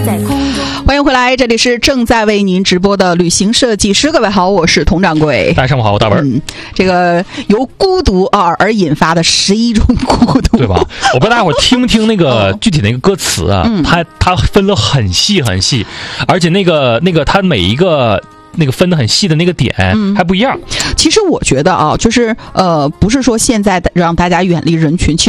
在空中。 欢迎回来，这里是正在为您直播的旅行设计师。各位好，我是佟掌柜。 大家上午好，我大文。 这个由孤独而引发的11种孤独， 对吧？我不知道大家伙听那个具体那个歌词啊，它分了很细很细，而且那个它每一个那个分得很细的那个点还不一样。 其实我觉得啊，就是不是说现在让大家远离人群，其